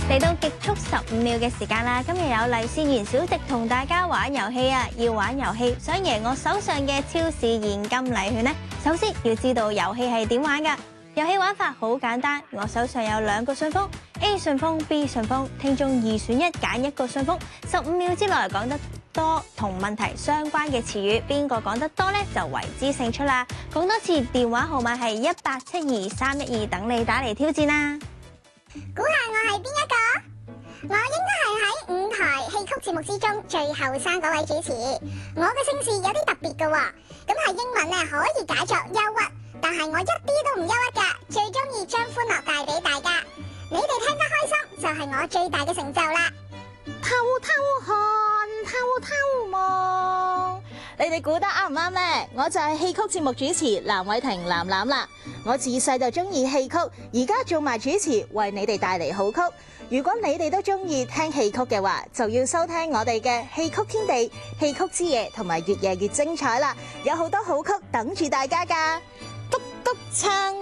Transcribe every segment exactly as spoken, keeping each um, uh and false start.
嚟到極速十五秒嘅時間啦！今日有黎思妍小迪同大家玩遊戲啊！要玩遊戲，想贏我手上嘅超市現金禮券呢，首先要知道遊戲係點玩㗎。遊戲玩法好簡單，我手上有兩個信封 ，A 信封、B 信封，聽眾二選一揀一個信封，十五秒之內講得多同問題相關嘅詞語，邊個講得多呢就為之勝出啦！講多次，電話號碼係一八七二三一二，等你打嚟挑戰啦！ 估下我係邊一個？我應該係喺五台戲曲節目之中最後生嗰位主持。我嘅姓氏有啲特別㗎喎，咁係英文咧可以解作憂鬱，但係我一啲都唔憂鬱㗎，最中意將歡樂帶俾大家。你哋聽得開心就係我最大嘅成就啦！ 偷偷看，偷偷望，你哋估得啱唔啱呢？我就係戲曲節目主持藍偉婷藍藍啦。我自細就中意戲曲，而家做埋主持，為你哋帶嚟好曲。如果你哋都中意聽戲曲嘅話，就要收聽我哋嘅戲曲天地、戲曲之夜同埋越夜越精彩啦！有好多好曲等住大家噶，篤篤撐。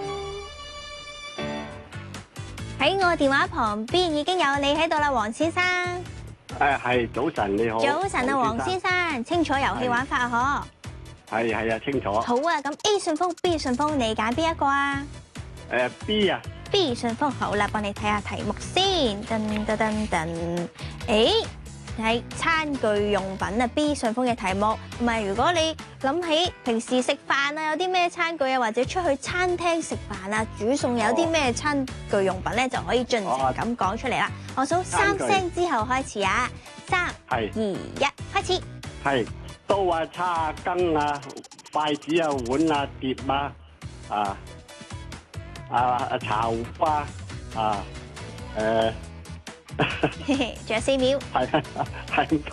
喺我電話旁邊已經有你喺度啦，黃先生。 誒係，早晨你好。 早晨啊，黃先生，清楚遊戲玩法啊？嗬。係係啊，清楚。 好啊，咁 A 順豐、B 順豐，你揀邊一個啊？ 誒 B 啊。 B 順豐好啦，幫你睇下題目先。噔噔噔噔，誒，係餐具用品啊。B 順豐嘅題目，唔係如果你諗起平時食飯啊，有啲咩餐具啊，或者出去餐廳食飯啊，煮餸有啲咩餐具用品咧，就可以盡情咁講出嚟啦。我數三聲之後開始啊，三、二、一，開始。 係刀啊、叉啊、羹啊、筷子啊、碗啊、碟啊，啊啊啊茶壺啊，啊誒， 仲有四秒。 係係誒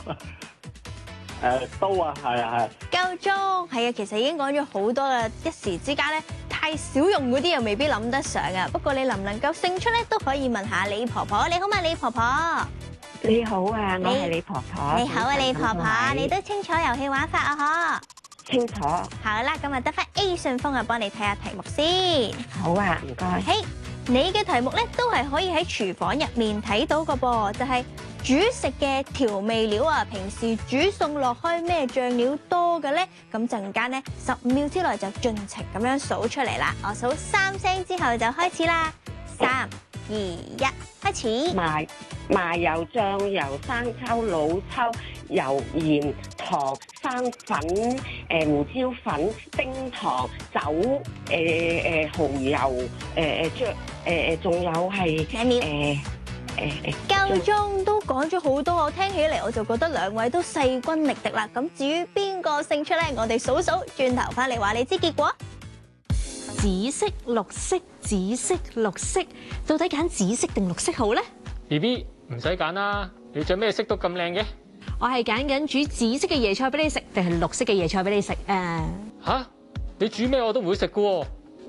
刀啊，係啊係。 夠鐘，係啊，其實已經講咗好多啦，一時之間咧太少用嗰啲又未必諗得上啊。不過你能唔能夠勝出咧，都可以問下李婆婆。你好嘛，李婆婆。 你好啊，我係李婆婆。 你好啊，李婆婆，你都清楚遊戲玩法啊？嗬？ 清楚。 好啦，咁啊得翻 A 順豐啊，幫你睇下題目先。 好啊，唔該。 嘿，你嘅題目咧都係可以喺廚房入面睇到個噃，就係煮食嘅調味料啊。平時煮餸落開咩醬料多嘅咧？咁陣間咧十五秒之內就盡情咁樣數出嚟啦。我數三聲之後就開始啦，三、二、一，開始。 麻麻油、醬油、生抽、老抽、油鹽、糖、生粉、誒胡椒粉、冰糖、酒、誒誒蠔油、誒誒醬誒誒，仲有係兩秒。 誒誒誒， 夠鐘都講咗好多，我聽起嚟我就覺得兩位都勢均力敵啦。咁至於邊個勝出咧，我哋數數，轉頭翻嚟話你知結果。 紫色、綠色、紫色、綠色，到底揀紫色定綠色好咧 ？B B 唔使揀啦，你着咩色都咁靚嘅。 我係揀緊煮紫色嘅椰菜俾你食，定係綠色嘅椰菜俾你食啊？ 吓，你煮咩我都唔會食噶喎。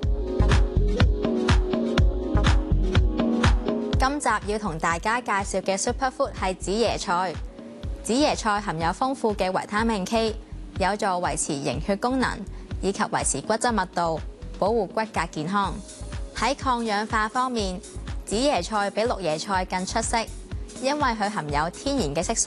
今集要同大家介紹嘅 Superfood 係紫椰菜。紫椰菜含有豐富嘅維他命 K， 有助維持凝血功能，以及維持骨質密度，保護骨骼健康。喺抗氧化方面，紫椰菜比綠椰菜更出色，因為佢含有天然嘅色素。